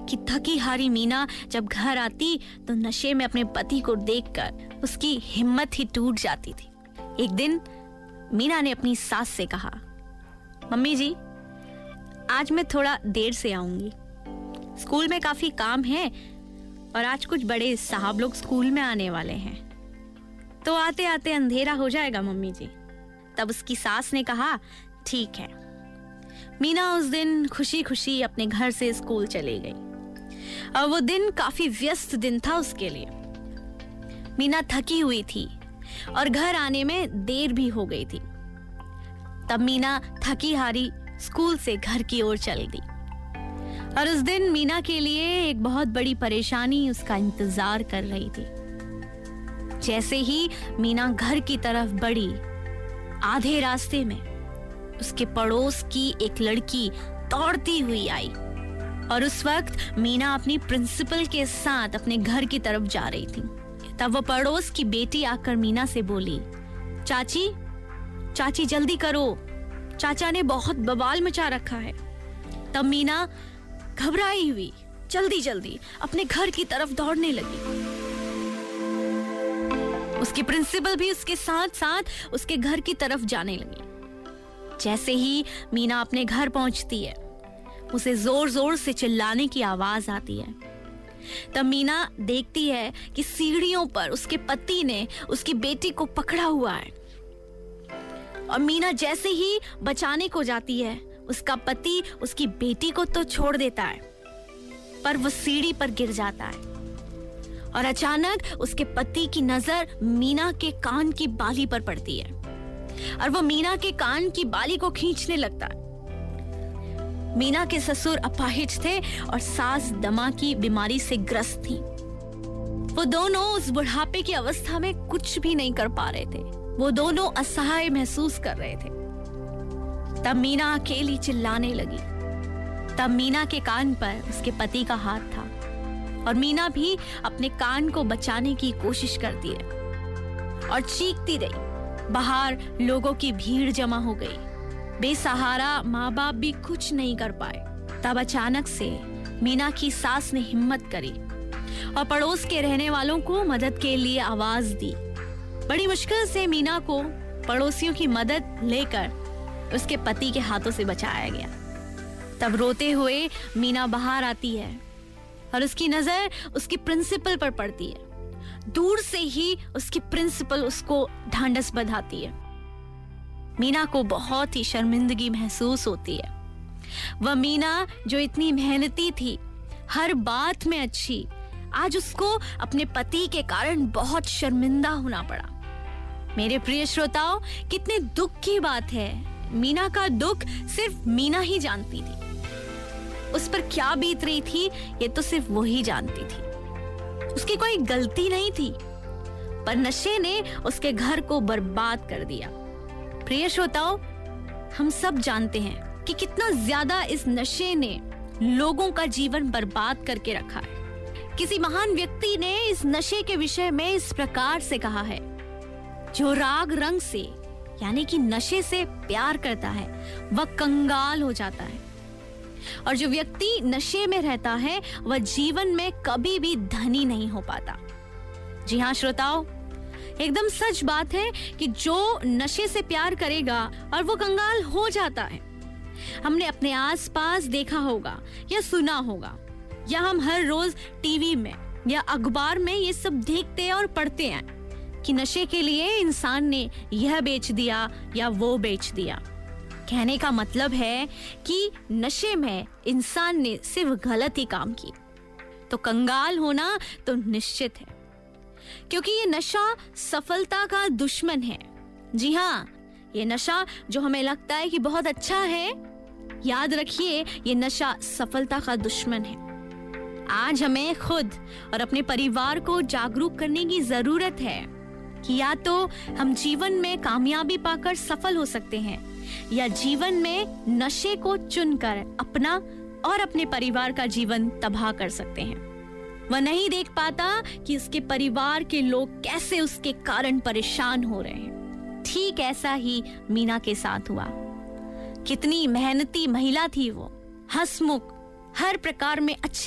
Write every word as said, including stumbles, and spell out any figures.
कि थकी हारी मीना जब घर आती तो नशे में अपने पति को देखकर उसकी हिम्मत ही टूट जाती थी। एक दिन मीना ने अपनी सास से कहा, मम्मी जी, आज मैं थोड़ा देर से आऊंगी, स्कूल में काफी काम है और आज कुछ बड़े साहब लोग स्कूल में आने वाले हैं, तो आते आते अंधेरा हो जाएगा मम्मी जी। तब उसकी सास ने कहा, ठीक है। मीना उस दिन खुशी खुशी अपने घर से स्कूल चली गई और वो दिन काफी व्यस्त दिन था उसके लिए। मीना थकी हुई थी और घर आने में देर भी हो गई थी। तब मीना थकी हारी स्कूल से घर की ओर चल दी और उस दिन मीना के लिए एक बहुत बड़ी परेशानी उसका इंतजार कर रही थी। जैसे ही मीना घर की तरफ बढ़ी, आधे रास्ते में उसके पड़ोस की एक लड़की दौड़ती हुई आई और उस वक्त मीना अपनी प्रिंसिपल के साथ अपने घर की तरफ जा रही थी। तब वो पड़ोस की बेटी आकर मीना से बोली, चाची चाची जल्दी करो, चाचा ने बहुत बवाल मचा रखा है। तब मीना घबराई हुई जल्दी जल्दी अपने घर की तरफ दौड़ने लगी। उसकी प्रिंसिपल भी उसके साथ साथ उसके घर की तरफ जाने लगी। जैसे ही मीना अपने घर पहुंचती है, उसे जोर जोर से चिल्लाने की आवाज आती है। तब मीना देखती है कि सीढ़ियों पर उसके पति ने उसकी बेटी को पकड़ा हुआ है और मीना जैसे ही बचाने को जाती है, उसका पति उसकी बेटी को तो छोड़ देता है, पर वो सीढ़ी पर गिर जाता है और अचानक उसके पति की नजर मीना के कान की बाली पर पड़ती है और वो मीना के कान की बाली को खींचने लगता है। मीना के ससुर अपाहिज थे और सास दमा की बीमारी से ग्रस्त थी। वो दोनों उस बुढ़ापे की अवस्था में कुछ भी नहीं कर पा रहे थे। वो दोनों असहाय महसूस कर रहे थे। तब मीना अकेली चिल्लाने लगी। तब मीना के कान पर उसके पति का हाथ था और मीना भी अपने कान को बचाने की कोशिश करती है और चीखती रही। बाहर लोगों की भीड़ जमा हो गई। बेसहारा माँ बाप भी कुछ नहीं कर पाए। तब अचानक से मीना की सास ने हिम्मत करी और पड़ोस के रहने वालों को मदद के लिए आवाज दी। बड़ी मुश्किल से मीना को पड़ोसियों की मदद लेकर उसके पति के हाथों से बचाया गया। तब रोते हुए मीना बाहर आती है और उसकी नजर उसकी प्रिंसिपल पर पड़ती है। दूर से ही उसकी प्रिंसिपल उसको ढांढस बंधाती है। मीना को बहुत ही शर्मिंदगी महसूस होती है। वह मीना जो इतनी मेहनती थी, हर बात में अच्छी, आज उसको अपने पति के कारण बहुत शर्मिंदा होना पड़ा। मेरे प्रिय श्रोताओं, कितने दुख की बात है। मीना का दुख सिर्फ मीना ही जानती थी। उस पर क्या बीत रही थी ये तो सिर्फ वो ही जानती थी। उसकी कोई गलती नहीं थी, पर नशे ने उसके घर को बर्बाद कर दिया। प्रिय श्रोताओं, हम सब जानते हैं कि कितना ज्यादा इस नशे ने लोगों का जीवन बर्बाद करके रखा है। किसी महान व्यक्ति ने इस नशे के विषय में इस प्रकार से कहा है, जो राग रंग से यानी कि नशे से प्यार करता है वह कंगाल हो जाता है, और जो व्यक्ति नशे में रहता है वह जीवन में कभी भी धनी नहीं हो पाता। जी हाँ श्रोताओं, एकदम सच बात है कि जो नशे से प्यार करेगा और वो कंगाल हो जाता है। हमने अपने आसपास देखा होगा या सुना होगा, या हम हर रोज टीवी में या अखबार में ये सब देखते और पढ़ते हैं कि नशे के लिए इंसान ने यह बेच दिया या वो बेच दिया। कहने का मतलब है कि नशे में इंसान ने सिर्फ गलत ही काम की, तो कंगाल होना तो निश्चित है, क्योंकि ये नशा सफलता का दुश्मन है। जी हाँ, ये नशा जो हमें लगता है कि बहुत अच्छा है, याद रखिए ये नशा सफलता का दुश्मन है। आज हमें खुद और अपने परिवार को जागरूक करने की जरूरत है कि या तो हम जीवन में कामयाबी पाकर सफल हो सकते हैं, या जीवन में नशे को चुनकर अपना और अपने परिवार का जीवन तबाह कर सकते हैं। वह नहीं देख पाता कि उसके परिवार के लोग कैसे उसके कारण परेशान हो रहे हैं। ठीक ऐसा ही मीना के साथ हुआ। कितनी मेहनती महिला थी वो, हंसमुख, हर प्रकार में अच्छी